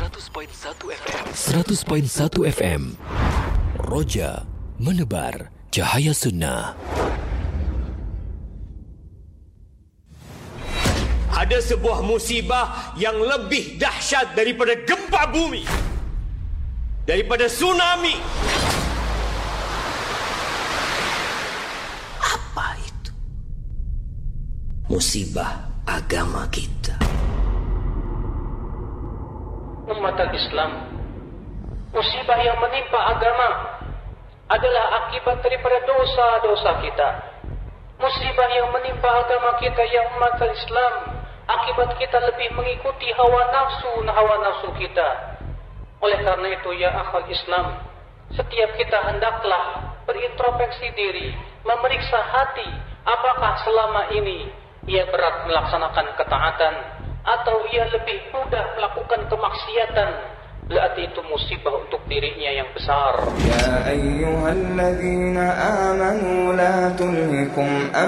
100.1 FM. 100.1 FM. Roja menebar cahaya sunnah. Ada sebuah musibah yang lebih dahsyat daripada gempa bumi, daripada tsunami. Apa itu? Musibah agama kita. Umat Islam, musibah yang menimpa agama adalah akibat daripada dosa-dosa kita. Musibah yang menimpa agama kita, ya umat Islam, akibat kita lebih mengikuti hawa nafsu kita. Oleh karena itu, ya akhal Islam, setiap kita hendaklah berintrospeksi diri, memeriksa hati, apakah selama ini ia berat melaksanakan ketaatan atau ia lebih mudah melakukan kemaksiatan. Berarti itu musibah untuk dirinya yang besar. Ya ayyuhalladzina amanu la tulhikum